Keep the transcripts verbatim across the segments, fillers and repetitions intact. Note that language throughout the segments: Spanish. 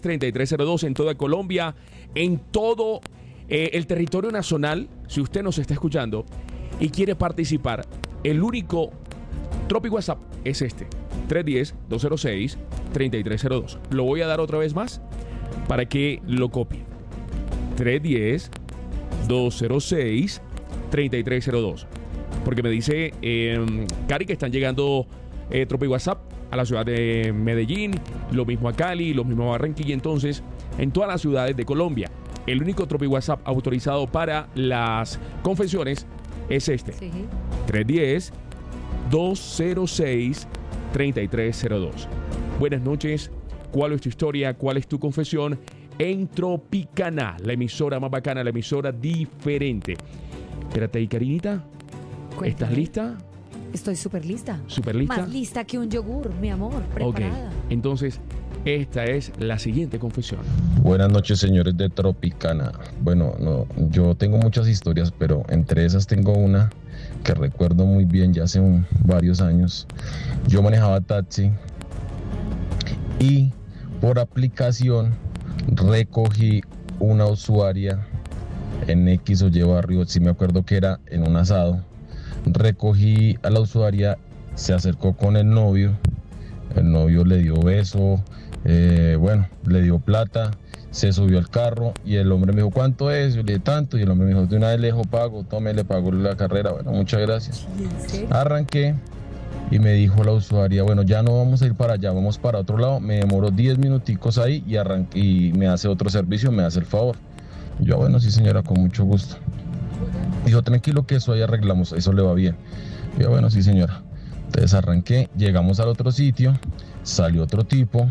treinta y tres cero dos en toda Colombia, en todo eh, el territorio nacional. Si usted nos está escuchando y quiere participar, el único Tropi WhatsApp es este, tres uno cero, dos cero seis, tres tres cero dos. Lo voy a dar otra vez más para que lo copien. tres uno cero, dos cero seis, tres tres cero dos. Porque me dice eh, Cari que están llegando eh, Tropi WhatsApp a la ciudad de Medellín, lo mismo a Cali, lo mismo a Barranquilla. Entonces, en todas las ciudades de Colombia, el único Tropi WhatsApp autorizado para las confesiones es este, sí. tres uno cero, dos cero seis, tres tres cero dos. Buenas noches, ¿cuál es tu historia? ¿Cuál es tu confesión? En Tropicana, la emisora más bacana, la emisora diferente. Espérate ahí, Karinita. Cuéntame. ¿Estás lista? Estoy súper lista. ¿Súper lista? Más lista que un yogur, mi amor, preparada. Ok, entonces, esta es la siguiente confesión. Buenas noches, señores de Tropicana. Bueno, no, yo tengo muchas historias, pero entre esas tengo una que recuerdo muy bien ya hace un, varios años. Yo manejaba taxi y por aplicación recogí una usuaria en X o Y barrio, sí me acuerdo que era en un asado. Recogí a la usuaria, se acercó con el novio, el novio le dio beso, eh, bueno, le dio plata, se subió al carro y el hombre me dijo, ¿cuánto es? Yo le dije, tanto, y el hombre me dijo, de una vez le dejo pago, tome, le pagó la carrera, bueno, muchas gracias. Arranqué y me dijo la usuaria, bueno, ya no vamos a ir para allá, vamos para otro lado. Me demoró diez minuticos ahí y, arranqué, y me hace otro servicio, me hace el favor. Yo, bueno, sí señora, con mucho gusto. Dijo, tranquilo que eso ahí arreglamos, eso le va bien. Yo, bueno, sí señora. Entonces arranqué, llegamos al otro sitio, salió otro tipo,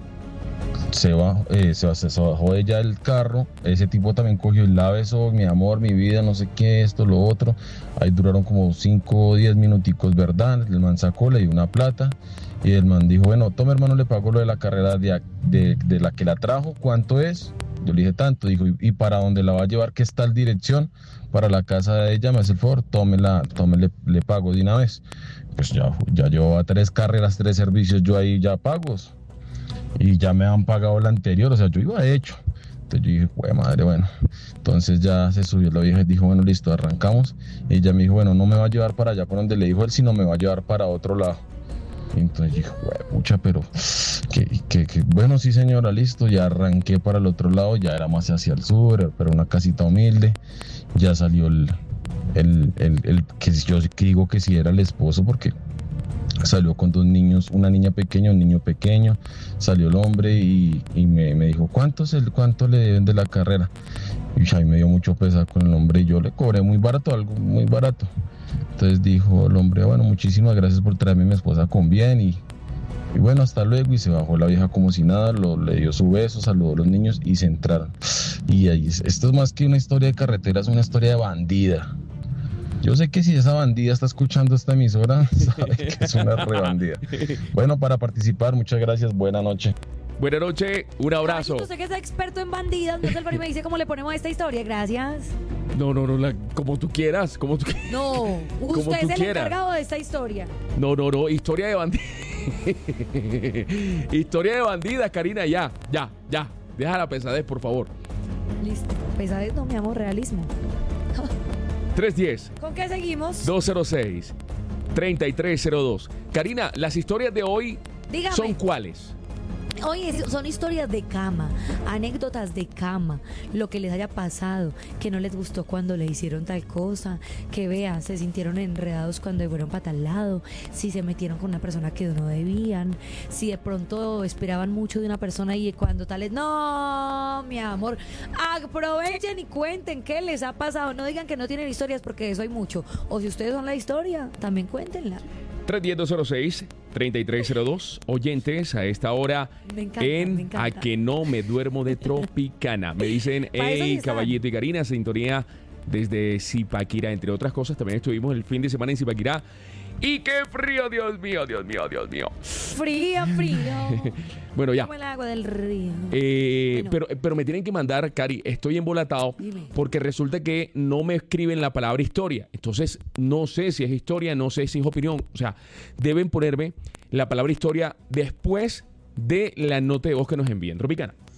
se bajó, eh, se, se bajó de ella del carro, ese tipo también cogió el la besó, mi amor, mi vida, no sé qué, esto, lo otro. Ahí duraron como cinco o diez minuticos, ¿verdad? El man sacó, le dio una plata y el man dijo, bueno, toma hermano, le pago lo de la carrera de, de, de la que la trajo, ¿cuánto es? Yo le dije tanto, dijo, ¿y para dónde la va a llevar? ¿Qué está la dirección? Para la casa de ella, me hace el favor, tómela, tómele, le pago de una vez. Pues ya, ya llevaba tres carreras, tres servicios, yo ahí ya pagos. Y ya me han pagado la anterior, o sea, yo iba hecho. Entonces yo dije, güey, madre, bueno. Entonces ya se subió la vieja y dijo, bueno, listo, arrancamos. Y ella me dijo, bueno, no me va a llevar para allá por donde le dijo él, sino me va a llevar para otro lado. Y entonces dije, güey, pucha, pero que, que, que, bueno, sí señora, listo. Ya arranqué para el otro lado, ya era más hacia el sur, pero una casita humilde. Ya salió el, el, el, el que yo digo que sí era el esposo, porque salió con dos niños, una niña pequeña, un niño pequeño. Salió el hombre y, y me, me dijo, ¿cuánto, es el, ¿cuánto le deben de la carrera? Y ahí me dio mucho pesar con el hombre y yo le cobré muy barato, algo muy barato. Entonces dijo el hombre, bueno, muchísimas gracias por traerme a mi esposa con bien y, y bueno, hasta luego. Y se bajó la vieja como si nada, lo, le dio su beso, saludó a los niños y se entraron. Y ahí, esto es más que una historia de carretera, es una historia de bandida. Yo sé que si esa bandida está escuchando esta emisora, sabe que es una re bandida. Bueno, para participar, muchas gracias, buena noche. Buenas noches, un abrazo. Ay, usted que es experto en bandidas, no sé, el me dice cómo le ponemos a esta historia, gracias. No, no, no, la, como tú quieras, como tú quieras. No, usted es el quieras. encargado de esta historia. No, no, no, historia de bandidas. Historia de bandidas, Karina, ya, ya, ya. Deja la pesadez, por favor. Listo, pesadez no, mi amor, realismo. tres uno cero. ¿Con qué seguimos? dos cero seis, tres tres cero dos. Karina, las historias de hoy, dígame, ¿son cuáles? Oye, son historias de cama, anécdotas de cama, lo que les haya pasado, que no les gustó cuando le hicieron tal cosa, que vean, se sintieron enredados cuando fueron para tal lado, si se metieron con una persona que no debían, si de pronto esperaban mucho de una persona y cuando tal es, no, mi amor, aprovechen y cuenten qué les ha pasado, no digan que no tienen historias porque eso hay mucho, o si ustedes son la historia, también cuéntenla. tres uno cero, dos cero seis, tres tres cero dos. Oyentes a esta hora me encanta, en me encanta. A que no me duermo de Tropicana. Me dicen, hey, Caballito y Karina, sintonía desde Zipaquirá, entre otras cosas. También estuvimos el fin de semana en Zipaquirá. ¡Y qué frío, Dios mío, Dios mío, Dios mío! Frío, frío. Bueno, ya. Como el agua del río. Eh, bueno. pero, pero me tienen que mandar, Cari, estoy embolatado. Dime. Porque resulta que no me escriben la palabra historia. Entonces, no sé si es historia, no sé si es opinión. O sea, deben ponerme la palabra historia después de la nota de voz que nos envíen. Tropicana.